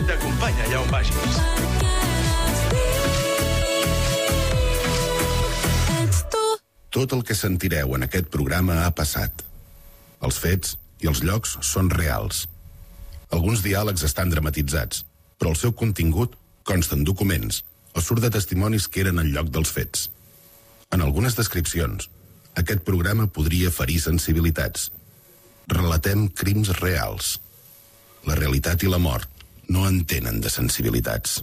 t'acompanya allà on vagis. Tot el que sentireu en aquest programa ha passat. Els fets i els llocs són reals. Alguns diàlegs estan dramatitzats, però el seu contingut consta en documents o surt de testimonis que eren al lloc dels fets. En algunes descripcions, aquest programa podria ferir sensibilitats. Relatem crims reals. La realitat i la mort no entenen de sensibilitats.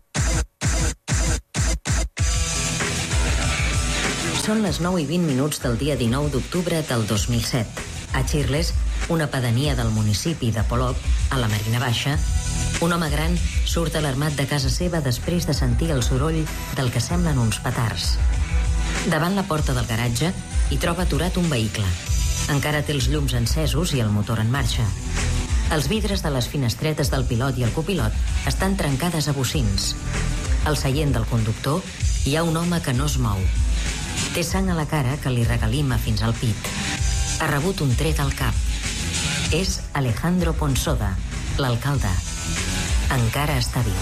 Són les 9:20 del dia 19 d'octubre del 2007. A Xirles, una pedania del municipi de Polop, a la Marina Baixa, un home gran surt alarmat de casa seva després de sentir el soroll del que semblen uns petards. Davant la porta del garatge hi troba aturat un vehicle. Encara té els llums encesos i el motor en marxa. Els vidres de les finestretes del pilot i el copilot estan trencades a bocins. Al seient del conductor hi ha un home que no es mou. Té sang a la cara que li regalima fins al pit. Ha rebut un tret al cap. És Alejandro Ponsoda, l'alcalde. Encara està viu.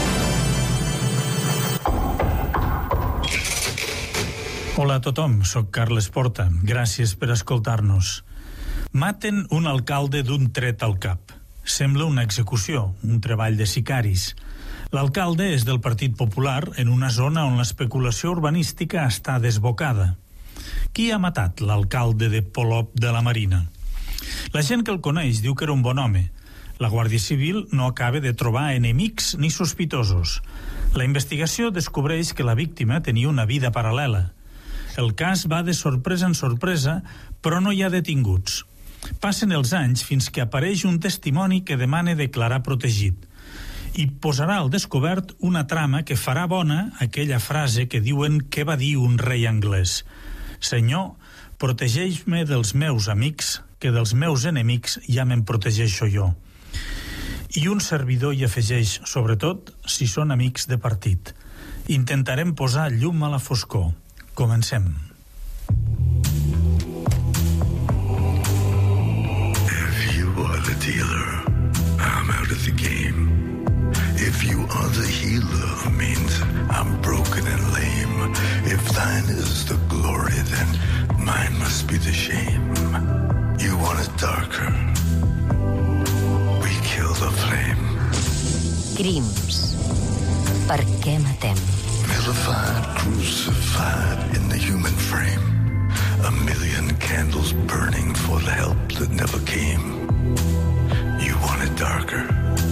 Hola a tothom, soc Carles Porta. Gràcies per escoltar-nos. Maten un alcalde d'un tret al cap. Sembla una execució, un treball de sicaris. L'alcalde és del Partit Popular en una zona on l'especulació urbanística està desbocada. Qui ha matat l'alcalde de Polop de la Marina? La gent que el coneix diu que era un bon home. La Guàrdia Civil no acaba de trobar enemics ni sospitosos. La investigació descobreix que la víctima tenia una vida paral·lela. El cas va de sorpresa en sorpresa, però no hi ha detinguts. Passen els anys fins que apareix un testimoni que demana declarar protegit i posarà al descobert una trama que farà bona aquella frase que diuen que va dir un rei anglès: «Senyor, protegeix-me dels meus amics, que dels meus enemics ja me'n protegeixo jo». I un servidor hi afegeix, sobretot si són amics de partit. Intentarem posar llum a la foscor. Comencem. If you are the dealer, I'm out of the game. If you are the healer, means I'm broken and lame. If thine is the glory, then mine must be the shame. You want it darker, we kill the flame. Crims. Per què matem? Vilified, crucified in the human frame. A million candles burning for the help that never came. You want it darker.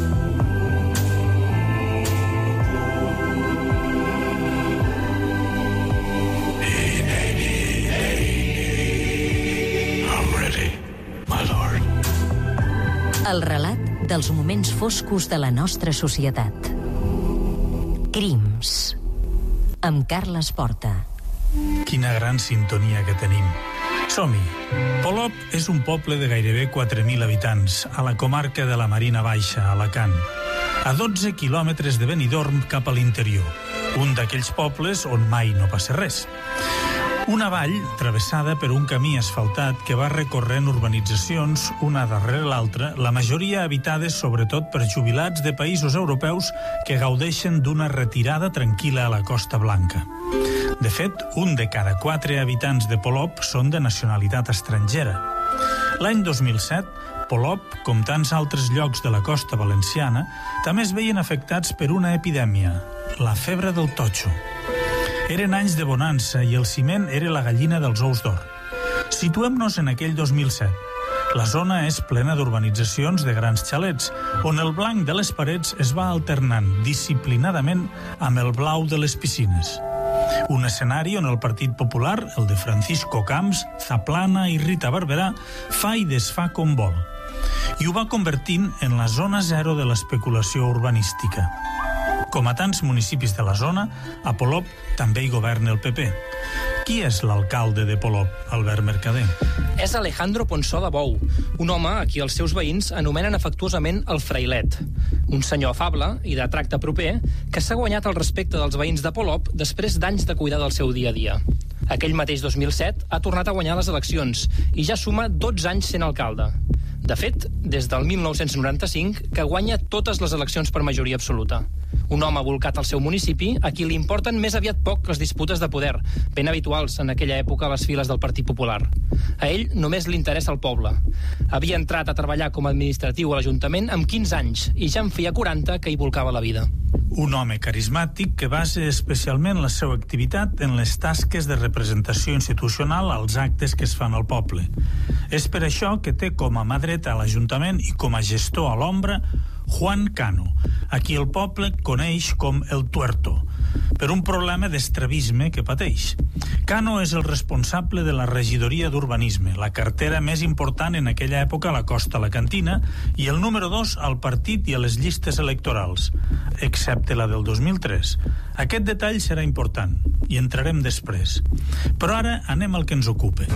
I'm ready, my lord. El relat dels moments foscos de la nostra societat. Crims. Amb Carles Porta. Quina gran sintonia que tenim. Som-hi. Polop és un poble de gairebé 4.000 habitants, a la comarca de la Marina Baixa, a Alacant, a 12 quilòmetres de Benidorm cap a l'interior, un d'aquells pobles on mai no passa res. Una vall travessada per un camí asfaltat que va recorrent urbanitzacions una darrere l'altra, la majoria habitades sobretot per jubilats de països europeus que gaudeixen d'una retirada tranquil·la a la Costa Blanca. De fet, un de cada 4 habitants de Polop són de nacionalitat estrangera. L'any 2007, Polop, com tants altres llocs de la costa valenciana, també es veien afectats per una epidèmia, la febre del totxo. Eren anys de bonança i el ciment era la gallina dels ous d'or. Situem-nos en aquell 2007. La zona és plena d'urbanitzacions de grans xalets, on el blanc de les parets es va alternant disciplinadament amb el blau de les piscines. Un escenari on el Partit Popular, el de Francisco Camps, Zaplana i Rita Barberà, fa i desfà com vol. I ho va convertint en la zona zero de l'especulació urbanística. Com a tants municipis de la zona, a Polop també hi governa el PP. Qui és l'alcalde de Polop, Albert Mercader? És Alejandro Ponsoda Bou, un home a qui els seus veïns anomenen afectuosament el frailet. Un senyor afable i de tracte proper que s'ha guanyat el respecte dels veïns de Polop després d'anys de cuidar del seu dia a dia. Aquell mateix 2007 ha tornat a guanyar les eleccions i ja suma 12 anys sent alcalde. De fet, des del 1995, que guanya totes les eleccions per majoria absoluta. Un home volcat al seu municipi, a qui li importen més aviat poc les disputes de poder, ben habituals en aquella època a les files del Partit Popular. A ell només li interessa el poble. Havia entrat a treballar com a administratiu a l'Ajuntament amb 15 anys i ja en feia 40 que hi volcava la vida. Un home carismàtic que basa especialment la seva activitat en les tasques de representació institucional als actes que es fan al poble. És per això que té com a mà dreta a l'Ajuntament i com a gestor a l'ombra Juan Cano, a qui el poble coneix com el Tuerto, per un problema d'estrabisme que pateix. Cano és el responsable de la regidoria d'urbanisme, la cartera més important en aquella època a la costa alacantina i el número 2 al partit i a les llistes electorals, excepte la del 2003. Aquest detall serà important, i entrarem després. Però ara anem al que ens ocupa.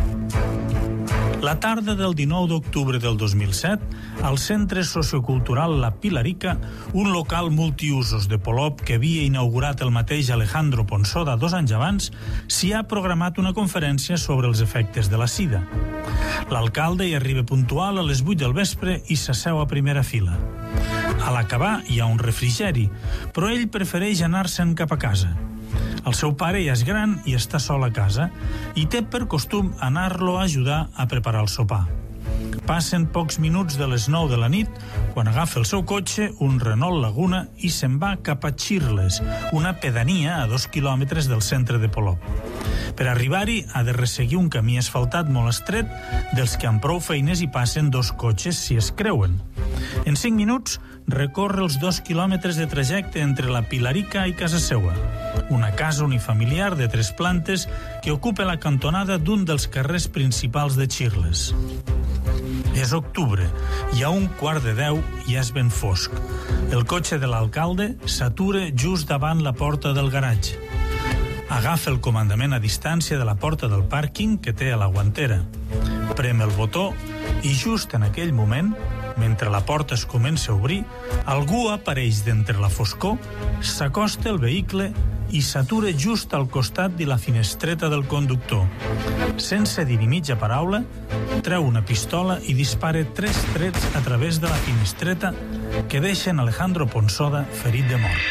La tarda del 19 d'octubre del 2007, al Centre Sociocultural La Pilarica, un local multiusos de Polop que havia inaugurat el mateix Alejandro Ponsoda 2 anys abans, s'hi ha programat una conferència sobre els efectes de la sida. L'alcalde hi arriba puntual a les 8 del vespre i s'asseu a primera fila. A l'acabar hi ha un refrigeri, però ell prefereix anar-se'n cap a casa. El seu pare ja és gran i està sol a casa i té per costum anar-lo a ajudar a preparar el sopar. Passen pocs minuts de les 9 de la nit quan agafa el seu cotxe, un Renault Laguna, i se'n va cap a Xirles, una pedania a 2 quilòmetres del centre de Polop. Per arribar-hi ha de resseguir un camí asfaltat molt estret dels que amb prou feines hi passen 2 cotxes si es creuen. En 5 minuts recorre els 2 quilòmetres de trajecte entre la Pilarica i casa seua, una casa unifamiliar de 3 plantes que ocupa la cantonada d'un dels carrers principals de Xirles. És octubre, i a 9:15 ja és ben fosc. El cotxe de l'alcalde s'atura just davant la porta del garatge. Agafa el comandament a distància de la porta del pàrquing que té a la guantera. Prem el botó i just en aquell moment, mentre la porta es comença a obrir, algú apareix d'entre la foscor, s'acosta el vehicle i s'atura just al costat de la finestreta del conductor. Sense dir ni mitja paraula, treu una pistola i dispara 3 trets a través de la finestreta que deixen Alejandro Ponsoda ferit de mort.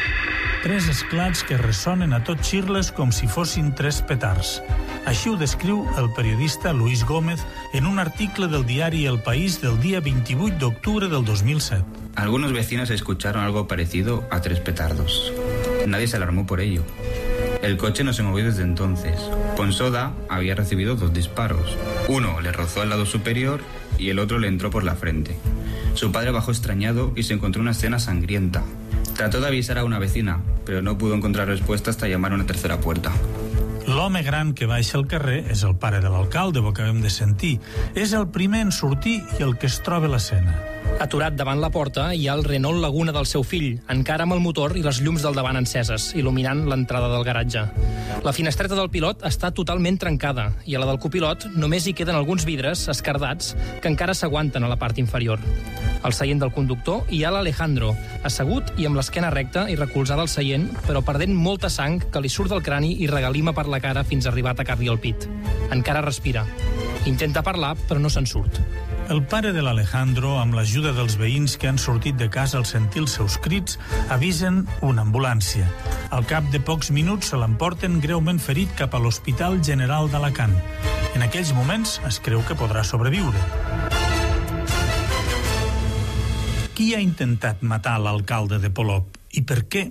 3 esclats que ressonen a tot Xirles com si fossin 3 petards. Així ho descriu el periodista Luis Gómez en un article del diari El País del dia 28 d'octubre del 2007. Algunos vecinos escucharon algo parecido a 3 petardos. Nadie se alarmó por ello. El coche no se movió desde entonces. Ponsoda había recibido 2 disparos. Uno le rozó al lado superior y el otro le entró por la frente. Su padre bajó extrañado y se encontró una escena sangrienta. Trató de avisar a una vecina, pero no pudo encontrar respuesta hasta llamar a una tercera puerta. L'home gran que baixa al carrer és el pare de l'alcalde, ho acabem de sentir. És el primer en sortir i el que es troba a l'escena. Aturat davant la porta hi ha el Renault Laguna del seu fill, encara amb el motor i les llums del davant enceses, il·luminant l'entrada del garatge. La finestreta del pilot està totalment trencada i a la del copilot només hi queden alguns vidres escardats que encara s'aguanten a la part inferior. Al seient del conductor hi ha l'Alejandro, assegut i amb l'esquena recta i recolzada al seient, però perdent molta sang que li surt del crani i regalima per la cara fins a arribar a atacar-li el pit. Encara respira. Intenta parlar, però no se'n surt. El pare de l'Alejandro, amb l'ajuda dels veïns que han sortit de casa al sentir els seus crits, avisen una ambulància. Al cap de pocs minuts se l'emporten greument ferit cap a l'Hospital General d'Alacant. En aquells moments es creu que podrà sobreviure. Qui ha intentat matar l'alcalde de Polop i per què?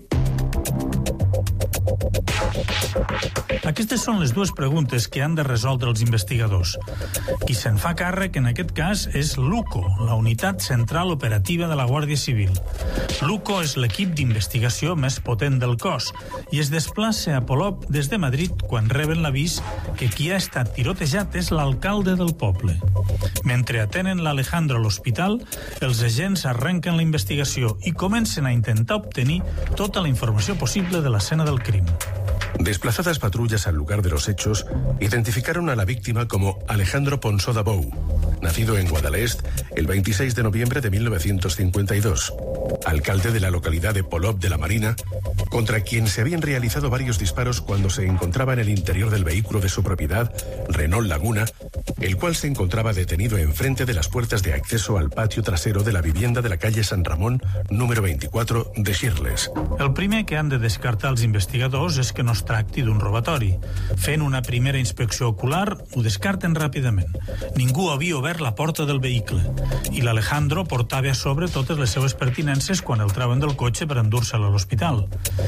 Aquestes són les 2 preguntes que han de resoldre els investigadors. Qui se'n fa càrrec en aquest cas és l'UCO, la Unitat Central Operativa de la Guàrdia Civil. L'UCO és l'equip d'investigació més potent del cos i es desplaça a Polop des de Madrid quan reben l'avís que qui ha estat tirotejat és l'alcalde del poble. Mentre atenen l'Alejandro a l'hospital, els agents arrenquen la investigació i comencen a intentar obtenir tota la informació possible de l'escena del crim. Desplazadas patrullas al lugar de los hechos identificaron a la víctima como Alejandro Ponsoda Bou, nacido en Guadalest el 26 de noviembre de 1952. alcalde de la localidad de Polop de la Marina, contra quien se habían realizado varios disparos cuando se encontraba en el interior del vehículo de su propiedad, Renault Laguna, el cual se encontrava detenido enfrente de las puertas de acceso al patio trasero de la vivienda de la calle San Ramón, número 24 de Xirles. El primer que han de descartar els investigadors és que no es tracti d'un robatori. Fent una primera inspecció ocular, ho descarten ràpidament. Ningú havia obert la porta del vehicle i l'Alejandro portava a sobre totes les seues pertinences quan el treuen del cotxe per endur-se'l a l'hospital.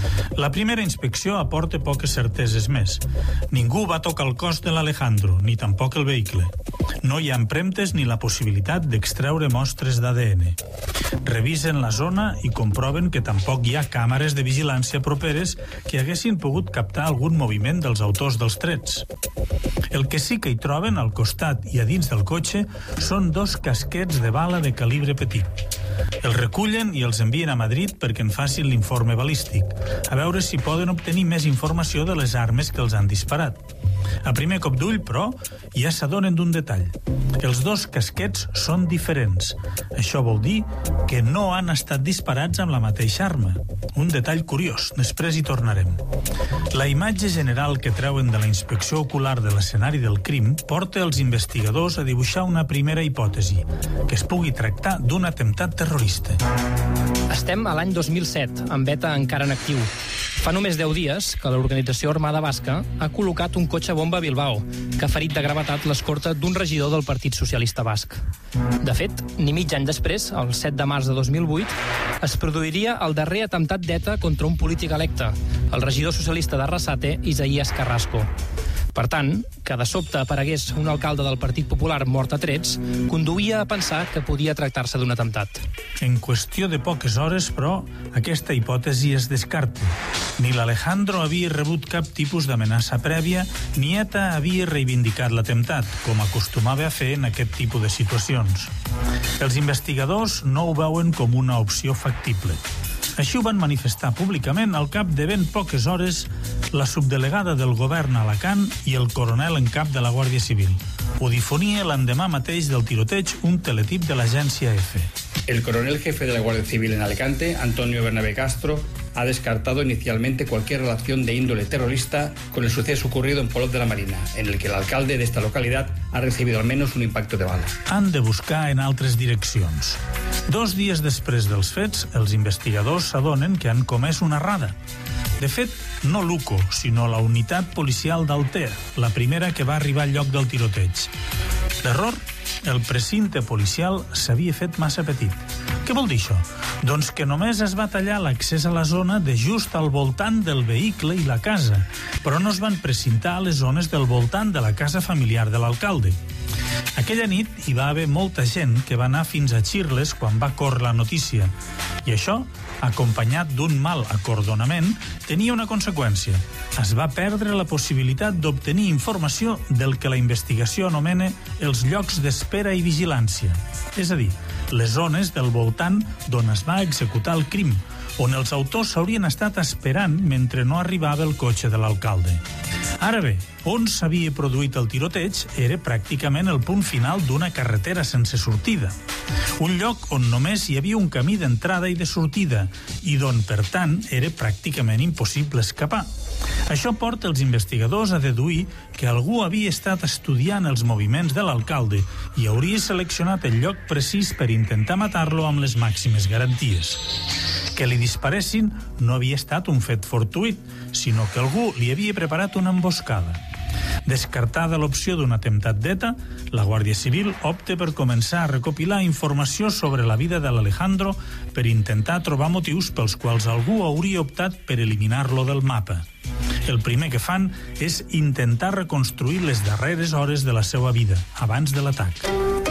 La primera inspecció aporta poques certeses més. Ningú va tocar el cos de l'Alejandro, ni tampoc el vehicle. No hi ha empremtes ni la possibilitat d'extreure mostres d'ADN. Revisen la zona i comproven que tampoc hi ha càmeres de vigilància properes que haguessin pogut captar algun moviment dels autors dels trets. El que sí que hi troben al costat i a dins del cotxe són 2 casquets de bala de calibre petit. Els recullen i els envien a Madrid perquè en facin l'informe balístic, a veure si poden obtenir més informació de les armes que els han disparat. A primer cop d'ull, però, ja s'adonen d'un detall. Els 2 casquets són diferents. Això vol dir que no han estat disparats amb la mateixa arma. Un detall curiós, després hi tornarem. La imatge general que treuen de la inspecció ocular de l'escenari del crim porta els investigadors a dibuixar una primera hipòtesi, que es pugui tractar d'un atemptat terrorista. Estem a l'any 2007, amb ETA encara en actiu. Fa només 10 dies que l'organització Armada Basca ha col·locat un cotxe bomba a Bilbao, que ha ferit de gravetat l'escorta d'un regidor del Partit Socialista Basc. De fet, ni mig any després, el 7 de març de 2008, es produiria el darrer atemptat d'ETA contra un polític electe, el regidor socialista d'Arrasate, Isaías Carrasco. Per tant, que de sobte aparegués un alcalde del Partit Popular mort a trets, conduïa a pensar que podia tractar-se d'un atemptat. En qüestió de poques hores, però, aquesta hipòtesi es descarta. Ni l'Alejandro havia rebut cap tipus d'amenaça prèvia, ni ETA havia reivindicat l'atemptat, com acostumava a fer en aquest tipus de situacions. Els investigadors no ho veuen com una opció factible. Així ho van manifestar públicament al cap de ben poques hores la subdelegada del govern a Alacant i el coronel en cap de la Guàrdia Civil. Ho difonia l'endemà mateix del tiroteig un teletip de l'agència EFE. El coronel jefe de la Guardia Civil en Alicante, Antonio Bernabé Castro, ha descartado inicialmente cualquier relación de índole terrorista con el suceso ocurrido en Polop de la Marina, en el que el alcalde de esta localidad ha recibido al menos un impacto de bala. Han de buscar en altres direccions. 2 dies després dels fets, els investigadors s'adonen que han comès una errada. De fet, no l'UCO, sinó la unitat policial d'Altea, la primera que va arribar al lloc del tiroteig. L'error? El precinte policial s'havia fet massa petit. Què vol dir això? Doncs que només es va tallar l'accés a la zona de just al voltant del vehicle i la casa, però no es van precintar a les zones del voltant de la casa familiar de l'alcalde. Aquella nit hi va haver molta gent que va anar fins a Xirles quan va córrer la notícia. I això, acompanyat d'un mal acordonament, tenia una conseqüència. Es va perdre la possibilitat d'obtenir informació del que la investigació anomena els llocs d'espera i vigilància. És a dir, les zones del voltant d'on es va executar el crim, on els autors s'haurien estat esperant mentre no arribava el cotxe de l'alcalde. Ara bé, on s'havia produït el tiroteig era pràcticament el punt final d'una carretera sense sortida. Un lloc on només hi havia un camí d'entrada i de sortida i d'on, per tant, era pràcticament impossible escapar. Això porta els investigadors a deduir que algú havia estat estudiant els moviments de l'alcalde i hauria seleccionat el lloc precís per intentar matar-lo amb les màximes garanties. Que li disparessin no havia estat un fet fortuït, sinó que algú li havia preparat una emboscada. Descartada l'opció d'un atemptat d'ETA, la Guàrdia Civil opta per començar a recopilar informació sobre la vida de l'Alejandro per intentar trobar motius pels quals algú hauria optat per eliminar-lo del mapa. El primer que fan és intentar reconstruir les darreres hores de la seva vida, abans de l'atac.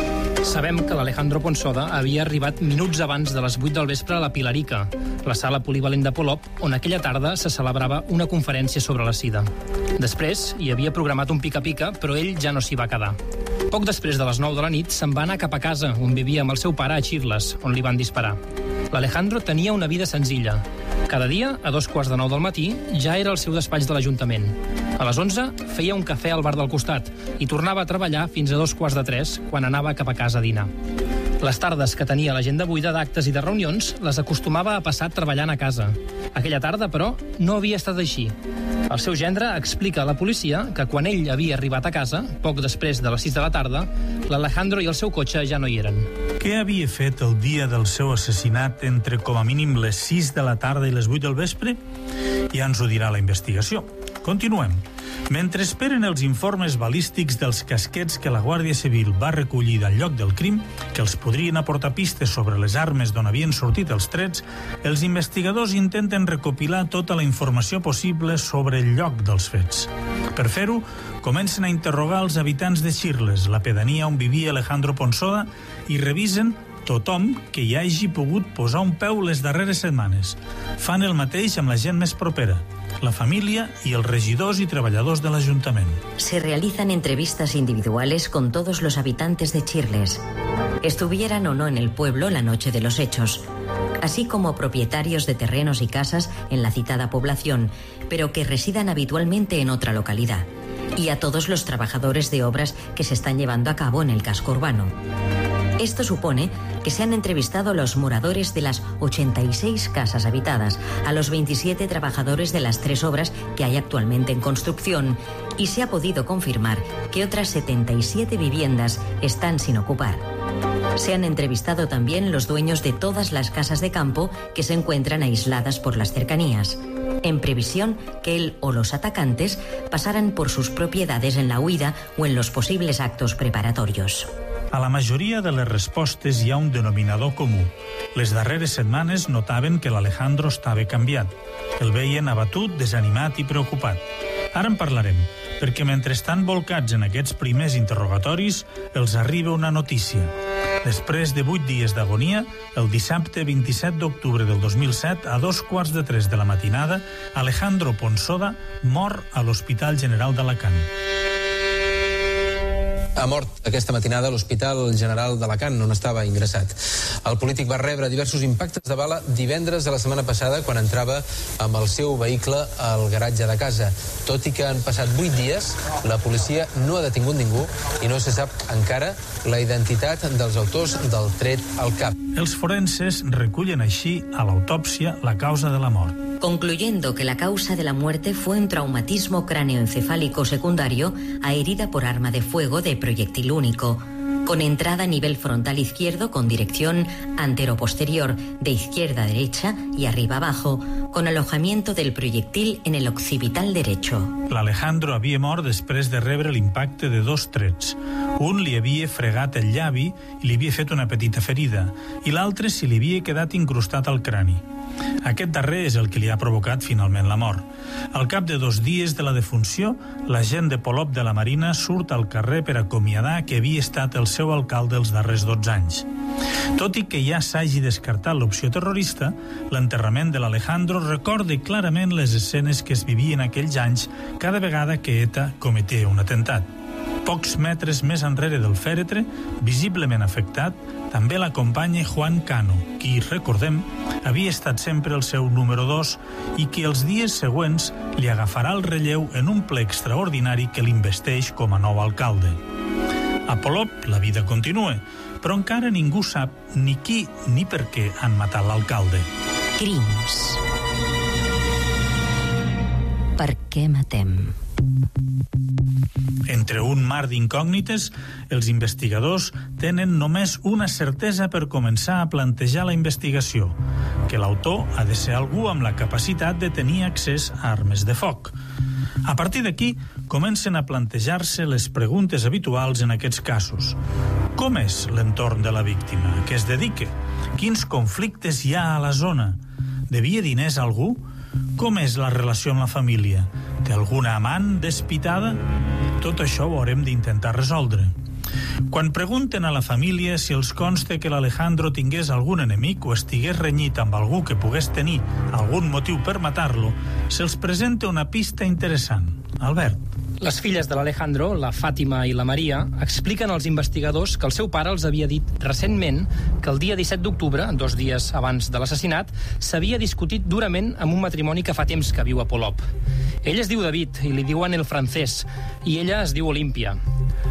Sabem que l'Alejandro Ponsoda havia arribat minuts abans de les 8 del vespre a la Pilarica, la sala polivalent de Polop, on aquella tarda se celebrava una conferència sobre la sida. Després hi havia programat un pica-pica, però ell ja no s'hi va quedar. Poc després de les 9 de la nit se'n va anar cap a casa, on vivia amb el seu pare a Xirles, on li van disparar. L'Alejandro tenia una vida senzilla. Cada dia, a 2:15 del matí, ja era al seu despatx de l'Ajuntament. A les 11 feia un cafè al bar del costat i tornava a treballar fins a 2:15, quan anava cap a casa a dinar. Les tardes que tenia l'agenda buida d'actes i de reunions les acostumava a passar treballant a casa. Aquella tarda, però, no havia estat així. El seu gendre explica a la policia que quan ell havia arribat a casa, poc després de les 6 de la tarda, l'Alejandro i el seu cotxe ja no hi eren. Què havia fet el dia del seu assassinat entre com a mínim les 6 de la tarda i les 8 del vespre? Ja ens ho dirà la investigació. Continuem. Mentre esperen els informes balístics dels casquets que la Guàrdia Civil va recollir del lloc del crim, que els podrien aportar pistes sobre les armes d'on havien sortit els trets, els investigadors intenten recopilar tota la informació possible sobre el lloc dels fets. Per fer-ho, comencen a interrogar els habitants de Xirles, la pedania on vivia Alejandro Ponsoda, i revisen tothom que hi hagi pogut posar un peu les darreres setmanes. Fan el mateix amb la gent més propera, la família y els regidors y treballadors de l'Ajuntament. Se realizan entrevistas individuales con todos los habitantes de Xirles, estuvieran o no en el pueblo la noche de los hechos, así como propietarios de terrenos y casas en la citada población, pero que residan habitualmente en otra localidad, y a todos los trabajadores de obras que se están llevando a cabo en el casco urbano. Esto supone que se han entrevistado a los moradores de las 86 casas habitadas, a los 27 trabajadores de las 3 obras que hay actualmente en construcción, y se ha podido confirmar que otras 77 viviendas están sin ocupar. Se han entrevistado también los dueños de todas las casas de campo que se encuentran aisladas por las cercanías, en previsión que él o los atacantes pasaran por sus propiedades en la huida o en los posibles actos preparatorios. A la majoria de les respostes hi ha un denominador comú. Les darreres setmanes notaven que l'Alejandro estava canviat. El veien abatut, desanimat i preocupat. Ara en parlarem, perquè mentre estan volcats en aquests primers interrogatoris, els arriba una notícia. Després de 8 dies d'agonia, el dissabte 27 d'octubre del 2007, a 2:15 de la matinada, Alejandro Ponsoda mor a l'Hospital General d'Alacant. Ha mort aquesta matinada a l'Hospital General d'Alacant, on estava ingressat. El polític va rebre diversos impactes de bala divendres de la setmana passada quan entrava amb el seu vehicle al garatge de casa. Tot i que han passat 8 dies, la policia no ha detingut ningú i no se sap encara la identitat dels autors del tret al cap. Els forenses recullen així a l'autòpsia la causa de la mort. Concluyendo que la causa de la muerte fue un traumatismo cráneoencefálico secundario a herida por arma de fuego de proyectil único, con entrada a nivel frontal izquierdo con dirección antero-posterior de izquierda a derecha y arriba abajo, con alojamiento del proyectil en el occipital derecho. L'Alejandro havia mort després de rebre l'impacte de 2 trets. Un li havia fregat el llavi i li havia fet una petita ferida, i l'altre se li havia quedat incrustat al crani. Aquest darrer és el que li ha provocat finalment la mort. Al cap de 2 dies de la defunció, l'agent de Polop de la Marina surt al carrer per acomiadar que havia estat el seu alcalde els darrers 12 anys. Tot i que ja s'hagi descartat l'opció terrorista, l'enterrament de l'Alejandro recorda clarament les escenes que es vivien aquells anys cada vegada que ETA cometia un atemptat. Pocs metres més enrere del fèretre, visiblement afectat, també l'acompanya Juan Cano, qui, recordem, havia estat sempre el seu número 2 i que els dies següents li agafarà el relleu en un ple extraordinari que l'investeix com a nou alcalde. A Polop la vida continua, però encara ningú sap ni qui ni per què han matat l'alcalde. Crims. Per què matem? Entre un mar d'incògnites, els investigadors tenen només una certesa per començar a plantejar la investigació, que l'autor ha de ser algú amb la capacitat de tenir accés a armes de foc. A partir d'aquí, comencen a plantejar-se les preguntes habituals en aquests casos. Com és l'entorn de la víctima? A què es dedica? Quins conflictes hi ha a la zona? Devia diners a algú? Com és la relació amb la família? Té alguna amant despitada? Tot això ho haurem d'intentar resoldre. Quan pregunten a la família si els consta que l'Alejandro tingués algun enemic o estigués renyit amb algú que pogués tenir algun motiu per matar-lo, se'ls presenta una pista interessant. Albert. Les filles de l'Alejandro, la Fàtima i la Maria, expliquen als investigadors que el seu pare els havia dit recentment que el dia 17 d'octubre, 2 dies abans de l'assassinat, s'havia discutit durament amb un matrimoni que fa temps que viu a Polop. Ell es diu David i li diuen el francès, i ella es diu Olímpia.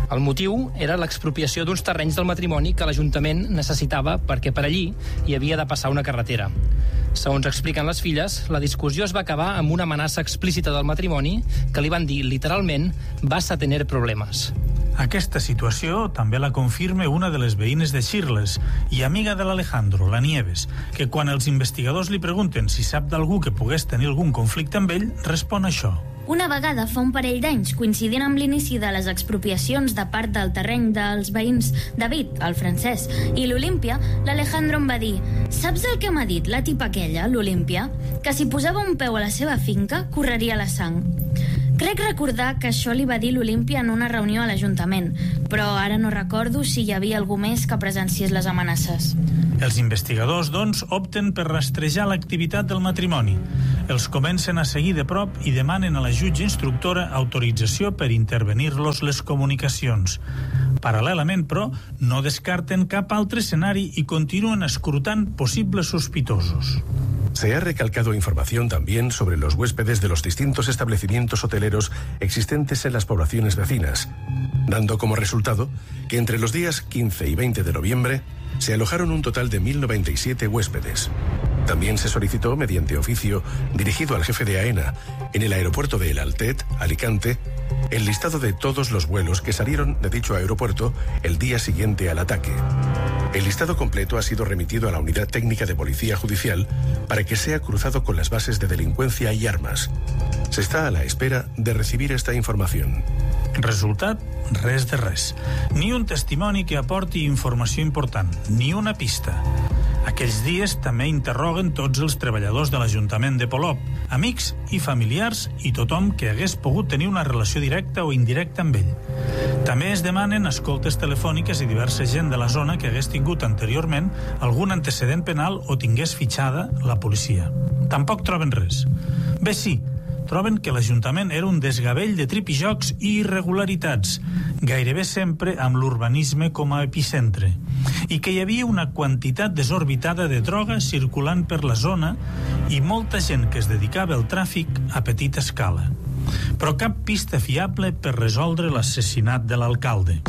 El motiu era l'expropiació d'uns terrenys del matrimoni que l'Ajuntament necessitava perquè per allí hi havia de passar una carretera. Segons expliquen les filles, la discussió es va acabar amb una amenaça explícita del matrimoni que li van dir, literalment, vas a tener problemes. Aquesta situació també la confirma una de les veïnes de Shirles i amiga de l'Alejandro, la Nieves, que quan els investigadors li pregunten si sap d'algú que pogués tenir algun conflicte amb ell, respon això. Una vegada, fa un parell d'anys, coincidint amb l'inici de les expropiacions de part del terreny dels veïns David, el francès, i l'Olímpia, l'Alejandro em va dir: saps el que m'ha dit la tipa aquella, l'Olímpia? Que si posava un peu a la seva finca, correria la sang. Crec recordar que això li va dir l'Olímpia en una reunió a l'Ajuntament, però ara no recordo si hi havia algú més que presenciés les amenaces. Els investigadors, doncs, opten per rastrejar l'activitat del matrimoni. Els comencen a seguir de prop i demanen a la jutge instructora autorització per intervenir-los les comunicacions. Paral·lelament, però, no descarten cap altre escenari i continuen escrutant possibles sospitosos. Se ha recalcado información también sobre los huéspedes de los distintos establecimientos hoteleros existentes en las poblaciones vecinas, dando como resultado que entre los días 15 y 20 de noviembre se alojaron un total de 1.097 huéspedes. También se solicitó, mediante oficio dirigido al jefe de AENA en el aeropuerto de El Altet, Alicante, el listado de todos los vuelos que salieron de dicho aeropuerto el día siguiente al ataque. El listado completo ha sido remitido a la Unidad Técnica de Policía Judicial para que sea cruzado con las bases de delincuencia y armas. Se está a la espera de recibir esta información. Resultat? Res de res. Ni un testimoni que aporti informació important, ni una pista. Aquells dies també interroguen tots els treballadors de l'Ajuntament de Polop, amics i familiars i tothom que hagués pogut tenir una relació directa o indirecta amb ell. També es demanen escoltes telefòniques i diversa gent de la zona que hagués tingut anteriorment algun antecedent penal o tingués fitxada la policia. Tampoc troben res. Bé, sí, troben que l'Ajuntament era un desgavell de tripijocs i irregularitats, gairebé sempre amb l'urbanisme com a epicentre, i que hi havia una quantitat desorbitada de droga circulant per la zona i molta gent que es dedicava al tràfic a petita escala. Però cap pista fiable per resoldre l'assassinat de l'alcalde.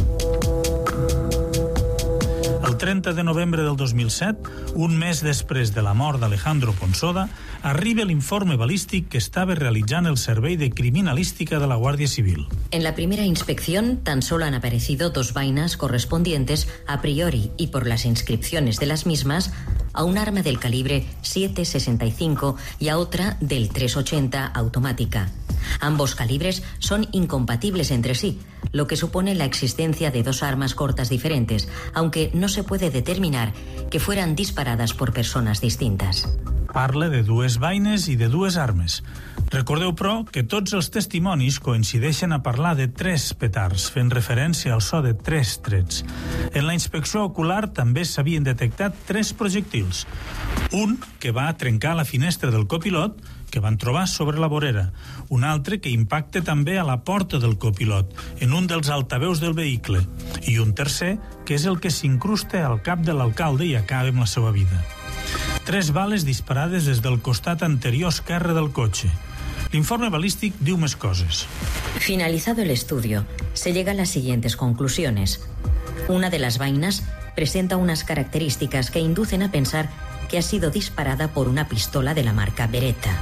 El 30 de novembre del 2007, un mes després de la mort d'Alejandro Ponsoda, arriba l'informe balístic que estava realitzant el Servei de Criminalística de la Guàrdia Civil. En la primera inspección tan solo han aparecido 2 vainas correspondientes a priori y por las inscripciones de las mismas a un arma del calibre 7.65 y a otra del 380 automática. Ambos calibres son incompatibles entre sí, lo que supone la existencia de 2 armas cortas diferentes, aunque no se puede determinar que fueran disparadas por personas distintas. Parla de 2 vaines i de 2 armes. Recordeu, però, que tots els testimonis coincideixen a parlar de 3 petards, fent referència al so de 3 trets. En la inspecció ocular també s'havien detectat 3 projectils. Un que va trencar la finestra del copilot, que van trobar sobre la vorera. Un altre que impacta també a la porta del copilot, en un dels altaveus del vehicle. I un tercer, que és el que s'incrusta al cap de l'alcalde i acaba amb la seva vida. 3 bales disparades des del costat anterior esquerre del cotxe. L'informe balístic diu més coses. Finalizado el estudio, se llega a las siguientes conclusiones. Una de las vainas presenta unas características que inducen a pensar que ha sido disparada por una pistola de la marca Beretta.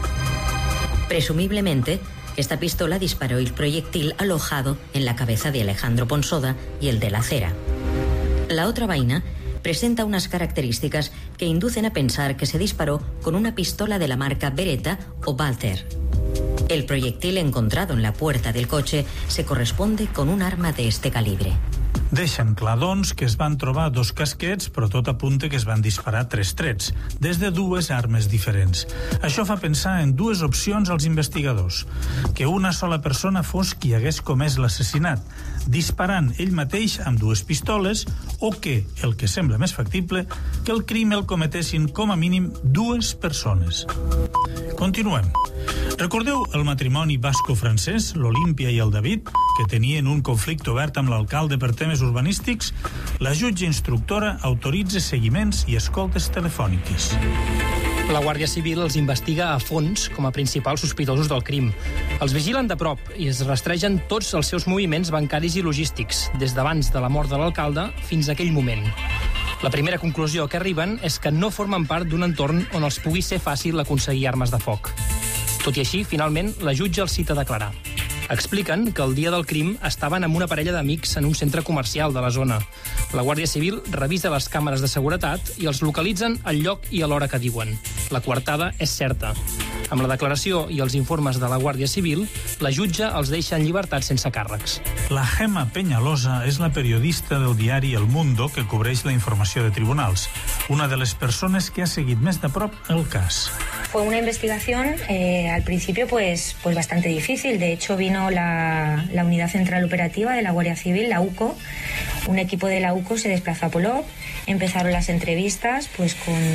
Presumiblemente, esta pistola disparó el proyectil alojado en la cabeza de Alejandro Ponsoda y el de la acera. La otra vaina presenta unas características que inducen a pensar que se disparó con una pistola de la marca Beretta o Walther. El proyectil encontrado en la puerta del coche se corresponde con un arma de este calibre. Deixen clar, doncs, que es van trobar 2 casquets, però tot apunta que es van disparar 3 trets, des de 2 armes diferents. Això fa pensar en 2 opcions als investigadors. Que una sola persona fos qui hagués comès l'assassinat, disparant ell mateix amb 2 pistoles, o que, el que sembla més factible, que el crim el cometessin com a mínim 2 persones. Continuem. Recordeu el matrimoni basco-francès, l'Olímpia i el David, que tenien un conflicte obert amb l'alcalde per temes urbanístics, la jutge instructora autoritza seguiments i escoltes telefòniques. La Guàrdia Civil els investiga a fons com a principals sospitosos del crim. Els vigilen de prop i es rastregen tots els seus moviments bancaris i logístics, des d'abans de la mort de l'alcalde fins a aquell moment. La primera conclusió a què arriben és que no formen part d'un entorn on els pugui ser fàcil aconseguir armes de foc. Tot i així, finalment, la jutge els cita a declarar. Expliquen que el dia del crim estaven amb una parella d'amics en un centre comercial de la zona. La Guàrdia Civil revisa les càmeres de seguretat i els localitzen al lloc i a l'hora que diuen. La coartada és certa. Amb la declaració i els informes de la Guàrdia Civil, la jutge els deixa en llibertat sense càrrecs. La Gemma Peñalosa és la periodista del diari El Mundo que cobreix la informació de tribunals, una de les persones que ha seguit més de prop el cas. Fue una investigación al principio pues bastante difícil. De hecho, vino la Unidad Central Operativa de la Guardia Civil, la UCO. Un equipo de la UCO se desplazó a Polop. Empezaron las entrevistas pues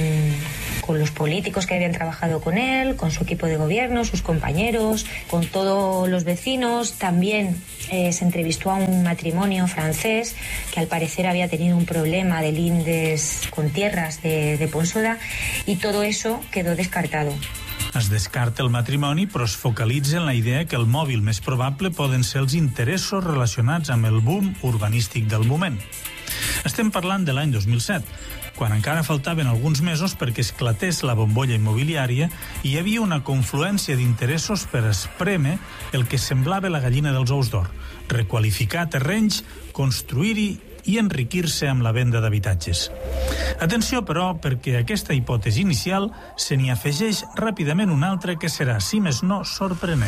con los políticos que habían trabajado con él, con su equipo de gobierno, sus compañeros, con todos los vecinos. También se entrevistó a un matrimonio francés que al parecer había tenido un problema de lindes con tierras de Ponsoda, y todo eso quedó descartado. Es descarta el matrimoni, però es focalitza en la idea que el mòbil més probable poden ser els interessos relacionats amb el boom urbanístic del moment. Estem parlant de l'any 2007, quan encara faltaven alguns mesos perquè esclatés la bombolla immobiliària i hi havia una confluència d'interessos per esprémer el que semblava la gallina dels ous d'or: requalificar terrenys, construir-hi i enriquir-se amb la venda d'habitatges. Atenció, però, perquè a aquesta hipòtesi inicial se n'hi afegeix ràpidament una altra que serà, si més no, sorprenent.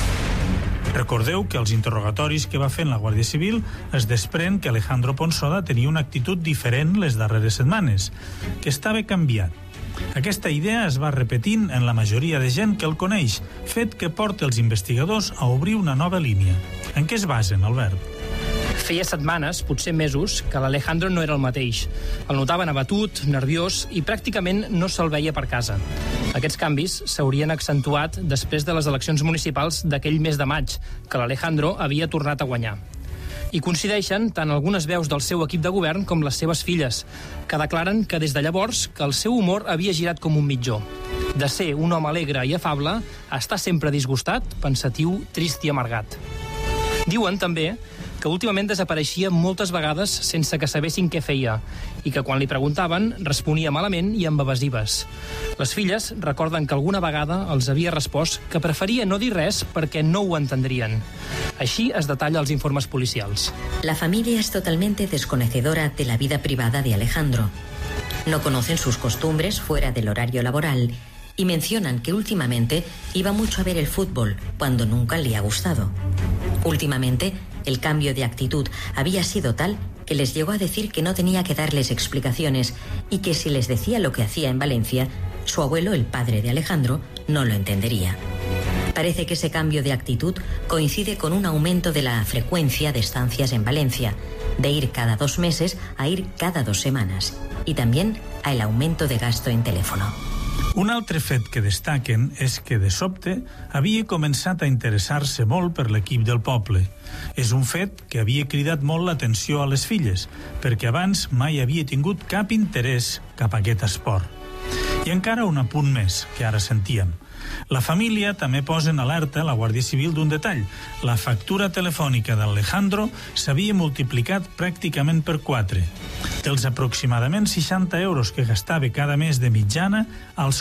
Recordeu que als interrogatoris que va fent la Guàrdia Civil es desprèn que Alejandro Ponsoda tenia una actitud diferent les darreres setmanes, que estava canviat. Aquesta idea es va repetint en la majoria de gent que el coneix, fet que porta els investigadors a obrir una nova línia. En què es basen, Albert? Feia setmanes, potser mesos, que l'Alejandro no era el mateix. El notaven abatut, nerviós i pràcticament no se'l veia per casa. Aquests canvis s'haurien accentuat després de les eleccions municipals d'aquell mes de maig, que l'Alejandro havia tornat a guanyar. I coincideixen tant algunes veus del seu equip de govern com les seves filles, que declaren que des de llavors que el seu humor havia girat com un mitjó. De ser un home alegre i afable, a estar sempre disgustat, pensatiu, trist i amargat. Diuen també que últimament desapareixia moltes vegades sense que sabessin què feia i que quan li preguntaven responia malament i amb evasives. Les filles recorden que alguna vegada els havia respost que preferia no dir res perquè no ho entendrien. Així es detalla als informes policials. La familia es totalmente desconocedora de la vida privada de Alejandro. No conocen sus costumbres fuera del horario laboral y mencionan que últimamente iba mucho a ver el fútbol cuando nunca le ha gustado. Últimamente, el cambio de actitud había sido tal que les llegó a decir que no tenía que darles explicaciones y que si les decía lo que hacía en Valencia, su abuelo, el padre de Alejandro, no lo entendería. Parece que ese cambio de actitud coincide con un aumento de la frecuencia de estancias en Valencia, de ir cada 2 meses a ir cada 2 semanas, y también al aumento de gasto en teléfono. Un altre fet que destaquen és que, de sobte, havia començat a interessar-se molt per l'equip del poble. És un fet que havia cridat molt l'atenció a les filles, perquè abans mai havia tingut cap interès cap a aquest esport. I encara un apunt més, que ara sentíem. La família també posa en alerta la Guàrdia Civil d'un detall. La factura telefònica d'Alejandro s'havia multiplicat pràcticament per 4. Dels aproximadament 60 euros que gastava cada mes de mitjana, als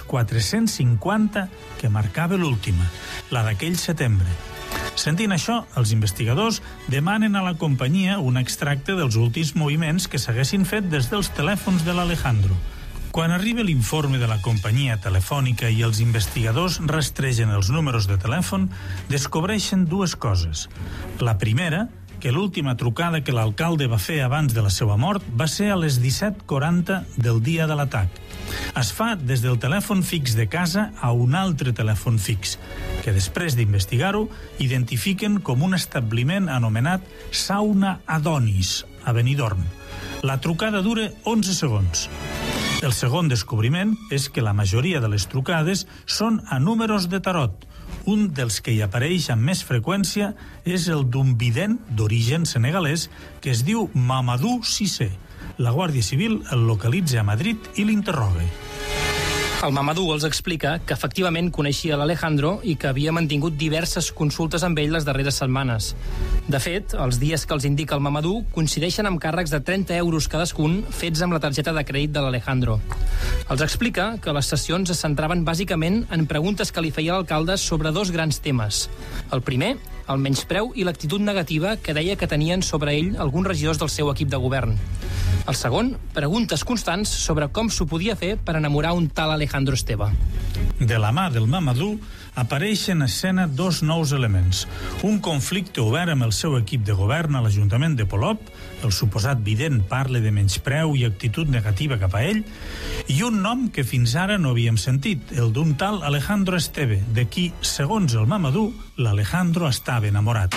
450 que marcava l'última, la d'aquell setembre. Sentint això, els investigadors demanen a la companyia un extracte dels últims moviments que s'haguessin fet des dels telèfons de l'Alejandro. Quan arriba l'informe de la companyia telefònica i els investigadors rastregen els números de telèfon, descobreixen 2 coses. La primera, que l'última trucada que l'alcalde va fer abans de la seva mort va ser a les 17:40 del dia de l'atac. Es fa des del telèfon fix de casa a un altre telèfon fix, que després d'investigar-ho identifiquen com un establiment anomenat Sauna Adonis, a Benidorm. La trucada dura 11 segons. El segon descobriment és que la majoria de les trucades són a números de tarot, Un dels que hi apareix amb més freqüència és el d'un vident d'origen senegalès que es diu Mamadou Cissé. La Guàrdia Civil el localitza a Madrid i l'interroga. El Mamadou els explica que efectivament coneixia l'Alejandro i que havia mantingut diverses consultes amb ell les darreres setmanes. De fet, els dies que els indica el Mamadou coincideixen amb càrrecs de 30 euros cadascun fets amb la targeta de crèdit de l'Alejandro. Els explica que les sessions es centraven bàsicament en preguntes que li feia l'alcalde sobre dos grans temes. El primer, el menyspreu i l'actitud negativa que deia que tenien sobre ell alguns regidors del seu equip de govern. El segon, preguntes constants sobre com s'ho podia fer per enamorar un tal Alejandro Esteve. De la mà del Mamadou apareixen en escena dos nous elements. Un conflicte obert amb el seu equip de govern a l'Ajuntament de Polop, el suposat vident parla de menyspreu i actitud negativa cap a ell, i un nom que fins ara no havíem sentit, el d'un tal Alejandro Esteve, de qui, segons el Mamadou, l'Alejandro estava enamorat.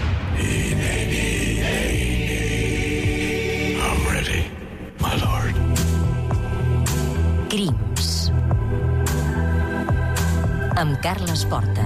I'm ready, my lord. Crims. Amb Carles Porta.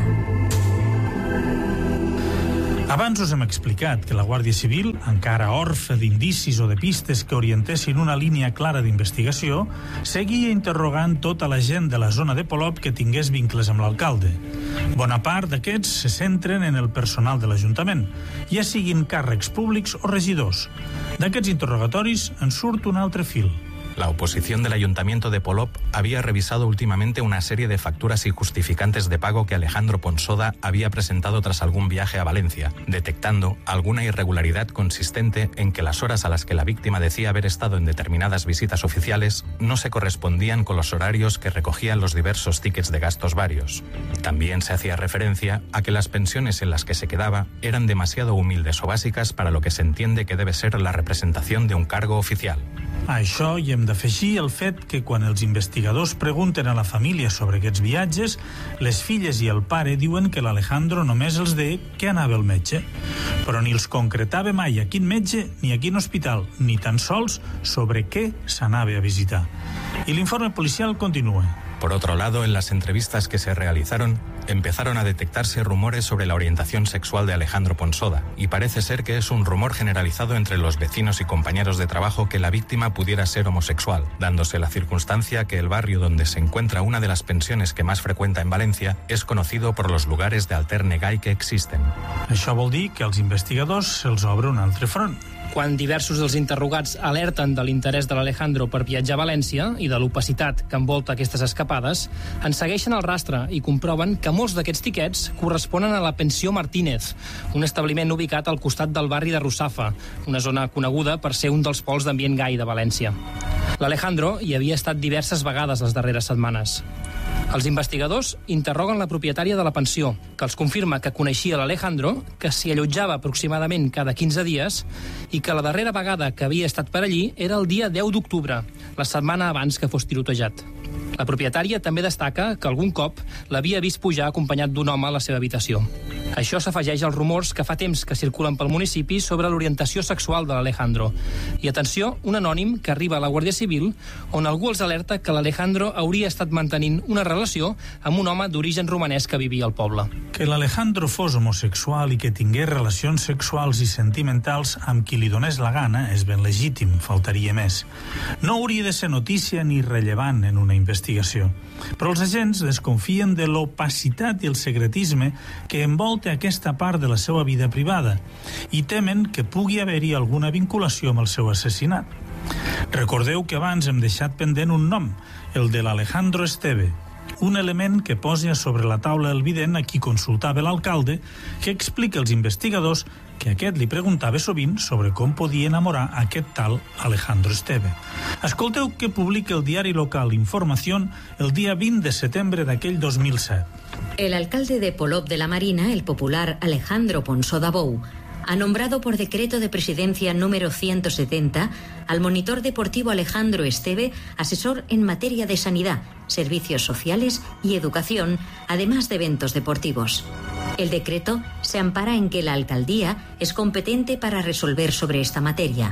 Abans us hem explicat que la Guàrdia Civil, encara orfe d'indicis o de pistes que orientessin una línia clara d'investigació, seguia interrogant tota la gent de la zona de Polop que tingués vincles amb l'alcalde. Bona part d'aquests se centren en el personal de l'Ajuntament, ja siguin càrrecs públics o regidors. D'aquests interrogatoris en surt un altre fil. La oposición del Ayuntamiento de Polop había revisado últimamente una serie de facturas y justificantes de pago que Alejandro Ponsoda había presentado tras algún viaje a Valencia, detectando alguna irregularidad consistente en que las horas a las que la víctima decía haber estado en determinadas visitas oficiales no se correspondían con los horarios que recogían los diversos tickets de gastos varios. También se hacía referencia a que las pensiones en las que se quedaba eran demasiado humildes o básicas para lo que se entiende que debe ser la representación de un cargo oficial. A això hi hem d'afegir el fet que quan els investigadors pregunten a la família sobre aquests viatges, les filles i el pare diuen que l'Alejandro només els deia que anava al metge, però ni els concretava mai a quin metge ni a quin hospital, ni tan sols sobre què s'anava a visitar. I l'informe policial continua. Por otro lado, en las entrevistas que se realizaron, empezaron a detectarse rumores sobre la orientación sexual de Alejandro Ponsoda, y parece ser que es un rumor generalizado entre los vecinos y compañeros de trabajo que la víctima pudiera ser homosexual, dándose la circunstancia que el barrio donde se encuentra una de las pensiones que más frecuenta en Valencia es conocido por los lugares de alterne gai que existen. Això vol dir que als investigadors se'ls obre un altre front. Quan diversos dels interrogats alerten de l'interès de l'Alejandro per viatjar a València i de l'opacitat que envolta aquestes escapades, en segueixen el rastre i comproven que molts d'aquests tiquets corresponen a la Pensió Martínez, un establiment ubicat al costat del barri de Russafa, una zona coneguda per ser un dels pols d'ambient gai de València. L'Alejandro hi havia estat diverses vegades les darreres setmanes. Els investigadors interroguen la propietària de la pensió, que els confirma que coneixia l'Alejandro, que s'hi allotjava aproximadament cada 15 dies i que la darrera vegada que havia estat per allí era el dia 10 d'octubre, la setmana abans que fos tirotejat. La propietària també destaca que algun cop l'havia vist pujar acompanyat d'un home a la seva habitació. Això s'afegeix als rumors que fa temps que circulen pel municipi sobre l'orientació sexual de l'Alejandro. I atenció, un anònim que arriba a la Guàrdia Civil on algú els alerta que l'Alejandro hauria estat mantenint una relació amb un home d'origen romanès que vivia al poble. Que l'Alejandro fos homosexual i que tingués relacions sexuals i sentimentals amb qui li donés la gana és ben legítim, faltaria més. No hauria de ser notícia ni rellevant en una investigació. Però els agents desconfien de l'opacitat i el secretisme que envolta aquesta part de la seva vida privada i temen que pugui haver-hi alguna vinculació amb el seu assassinat. Recordeu que abans hem deixat pendent un nom, el de l'Alejandro Esteve, un element que posa sobre la taula el vident a qui consultava l'alcalde, que explica als investigadors que aquest li preguntava sovint sobre com podia enamorar aquest tal Alejandro Esteve. Escolteu què publica el diari local Información el dia 20 de setembre d'aquell 2007. El alcalde de Polop de la Marina, el popular Alejandro Ponsoda Bou, ha nombrado por decreto de presidencia número 170 al monitor deportivo Alejandro Esteve asesor en materia de sanidad, servicios sociales y educación, además de eventos deportivos. El decreto se ampara en que la alcaldía es competente para resolver sobre esta materia.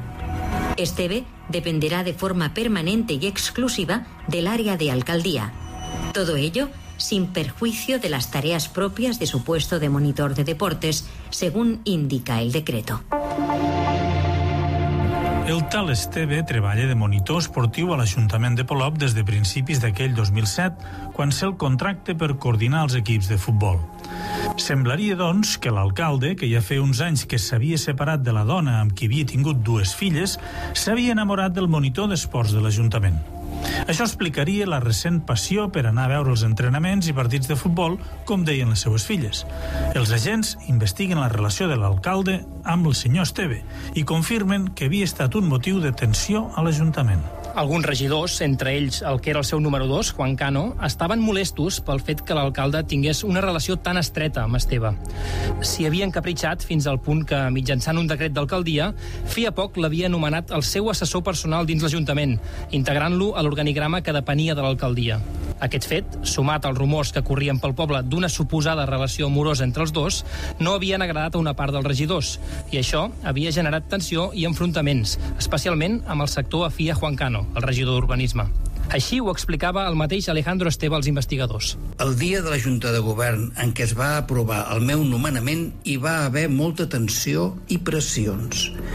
Esteve dependerá de forma permanente y exclusiva del área de alcaldía. Todo ello sin perjuicio de las tareas propias de su puesto de monitor de deportes, según indica el decreto. El tal Esteve treballa de monitor esportiu a l'Ajuntament de Polop des de principis d'aquell 2007, quan se'l contracta per coordinar els equips de futbol. Semblaria, doncs, que l'alcalde, que ja feia uns anys que s'havia separat de la dona amb qui havia tingut 2 filles, s'havia enamorat del monitor d'esports de l'Ajuntament. Això explicaria la recent passió per anar a veure els entrenaments i partits de futbol, com deien les seues filles. Els agents investiguen la relació de l'alcalde amb el senyor Esteve i confirmen que havia estat un motiu de tensió a l'Ajuntament. Alguns regidors, entre ells el que era el seu número 2, Juan Cano, estaven molestos pel fet que l'alcalde tingués una relació tan estreta amb Esteve. S'hi havia encapritxat fins al punt que, mitjançant un decret d'alcaldia, feia poc l'havia anomenat el seu assessor personal dins l'Ajuntament, integrant-lo a l'organigrama que depenia de l'alcaldia. Aquest fet, sumat als rumors que corrien pel poble d'una suposada relació amorosa entre els dos, no havien agradat a una part dels regidors, i això havia generat tensió i enfrontaments, especialment amb el sector afí a Juan Cano, el regidor d'Urbanisme. Així ho explicava el mateix Alejandro Esteve als investigadors. El dia de la Junta de Govern en què es va aprovar el meu nomenament hi va haver molta tensió i pressions.